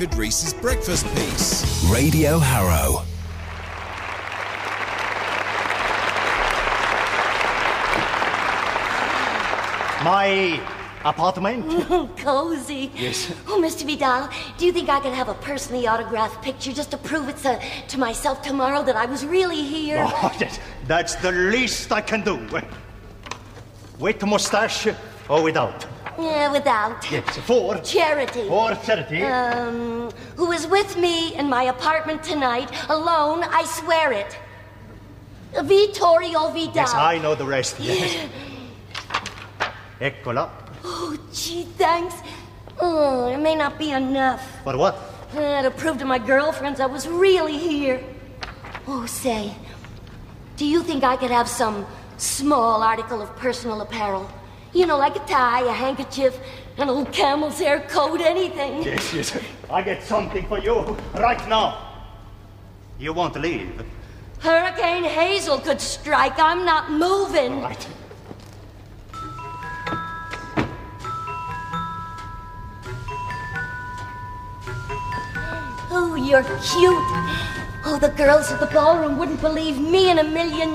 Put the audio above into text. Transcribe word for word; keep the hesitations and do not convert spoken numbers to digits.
Reese's breakfast piece. Radio Harrow. My apartment? Cozy. Yes. Oh, Mister Vidal, do you think I could have a personally autographed picture just to prove it to, to myself tomorrow that I was really here? Oh, yes. That's the least I can do. With mustache or without? Yeah, without. Yes, for? Charity. For charity. Um, who is with me in my apartment tonight, alone, I swear it. Vittorio Vidal. Yes, I know the rest, yes. Eccola. Oh, gee, thanks. Oh, it may not be enough. For what? Uh, to prove to my girlfriends I was really here. Oh, say, do you think I could have some small article of personal apparel? You know, like a tie, a handkerchief, an old camel's hair coat, anything. Yes, yes. I get something for you right now. You won't leave. Hurricane Hazel could strike. I'm not moving. All right. Oh, you're cute. Oh, the girls at the ballroom wouldn't believe me in a million